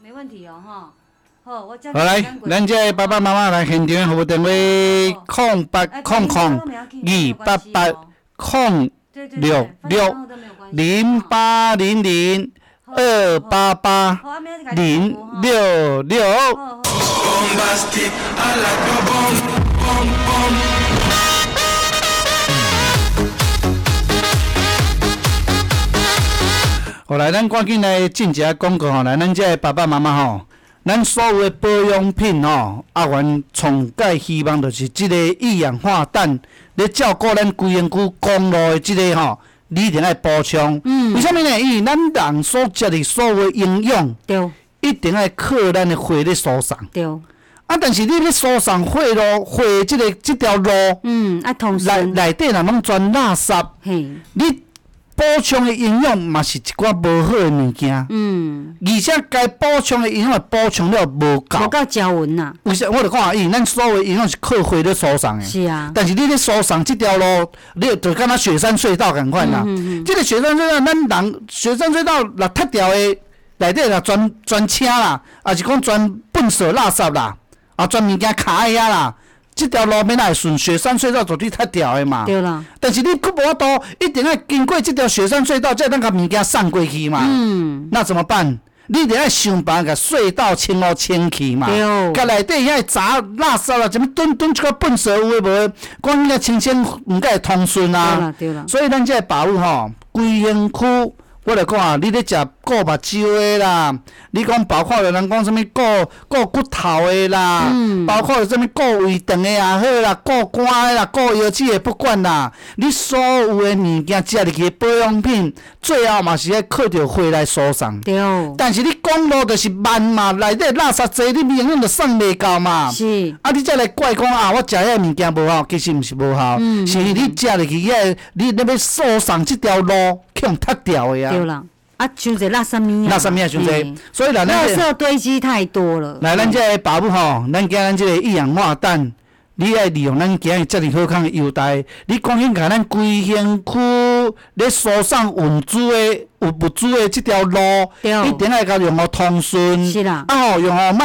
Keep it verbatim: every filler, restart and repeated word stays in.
没问题哦，哈。好，我叫好来，咱这爸爸妈妈来现场服务电话：空八空空二八八空六六零八零零二八八零六六。好来，咱赶紧来进一下广告吼，来，咱这爸爸妈妈吼。咱所有的保养品吼，阿元从介希望就是即个一氧化氮，咧照顾咱规身躯公路的即个吼，你一定要补充。嗯。为什么呢？因为咱人所食的所有的营养，对，一定要靠咱的血咧输送。对。啊，但是你咧输送血路，血即个即条路，嗯，啊，通顺内内底若拢全垃圾，嘿，你。补充的营养嘛是一寡无好的物件，嗯，而且该补充的营养补充了无够， 无够胶原呐。 为啥？我就看伊，咱所有的营养是靠血咧输送的，是啊。但是你咧输送这条路，你就敢若雪山隧道共款啦。嗯嗯嗯。这个雪山隧道，咱人雪山隧道若塌掉的内底若全全车啦，也是讲全粪扫垃圾啦，啊，全物件卡在遐啦。这条路免来顺雪山隧道绝对塌掉的嘛，对啦。但是你佫无法度，一定要经过这条雪山隧道，才能甲物件送过去嘛。嗯。那怎么办？你一定要想办法甲隧道清好清去嘛。对。甲内底遐杂垃圾啦，怎么吨吨一个粪扫有诶无？讲遐清清，毋该会通顺啊。对啦，对啦。所以咱这个保护吼，规身躯。我来讲啊，你咧食顾目睭的啦，你讲包括了人讲什物顾顾骨头的啦，嗯、包括了什物顾胃肠的也好啦，顾肝的啦，顾腰子的不管啦，你所有的物件食入去保养品，最后嘛是要靠着血来输送。对。但是你公路就是慢嘛，内底垃圾多，你营养就送袂到嘛。是。啊，你再来怪讲啊，我食遐物件无好，其实毋是无好，嗯、是你食入去遐，你那要输送这条路。去用塌掉的呀、啊， 对啦，啊，伤侪垃圾物啊， 垃圾物啊，伤侪，所以啦， 垃圾堆积太多了。 来，咱这个保护吼，咱今咱这个一氧化氮，你爱利用咱今日遮尔好康的优待，你赶紧甲咱规身躯咧输送运输的、有物资的这条路，一定要甲用好通顺。是啦，啊吼，用好。